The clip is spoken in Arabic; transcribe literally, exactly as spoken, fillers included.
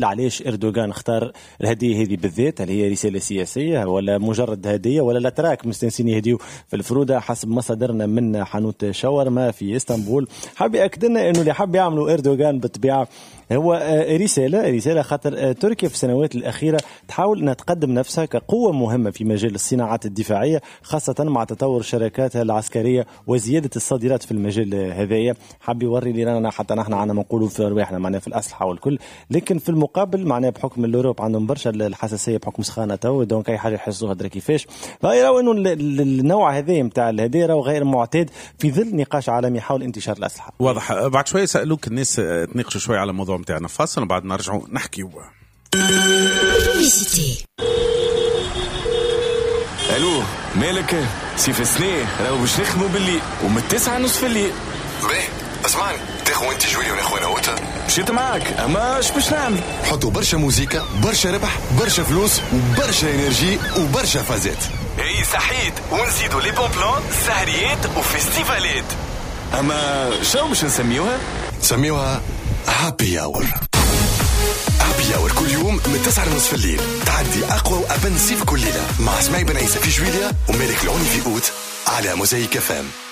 علاش إردوغان اختار الهدية هذه بالذات؟ هل هي رسالة سياسية ولا مجرد هدية ولا لا تراك مستنسين يهديو في الفرودة؟ حسب مصادرنا من حانوت شاورما في اسطنبول حاب يأكد لنا انه اللي حاب يعملوا إردوغان بالطبيعة هو رسالة رسالة خاطر تركيا في السنوات الأخيرة تحاول أن تقدم نفسها كقوة مهمة في مجال الصناعات الدفاعية، خاصة مع تطور شركاتها العسكرية وزيادة الصادرات في المجال هذايا. حاب يوري لنا حتى نحن عنا نقولوا في رواحنا معنا في الأسلحة والكل، لكن في المقابل معنا بحكم الأوروب عندهم برشا الحساسية بحكم سخانة تو، دونك أي حاجة يحسوها درا كيفاش. فيروا إنه النوع هذا متاع الهدايا راهو غير معتاد في ظل نقاش عالمي حول انتشار الأسلحة. واضح. بعد شوية سألوك الناس تناقشوا شوية على الموضوع متاعنا فاصل وبعد نرجعوا نحكي. الو مالك سيف سنيه راهو باش نخدموا بالليل ومن التسعة نصف الليل. باهي اسمعني تاخو انت جويلي وناخو انا وتا مشيت معاك اما اش باش نعمل؟ حطوا برشا موزيكا برشا ربح برشا فلوس وبرشا انرجي وبرشا فازات. اي صحيت ونزيدوا لي بون بلان سهريات وفيستيفالات. اما شنو باش نسميوها؟ نسميوها هابي اور. هابي اور كل يوم من تسعة لنصف الليل تعدي اقوى وابن سيف كل ليله مع اسماعيل بن عيسى في جويليا ومالك العوني في اوت على موزايك فام.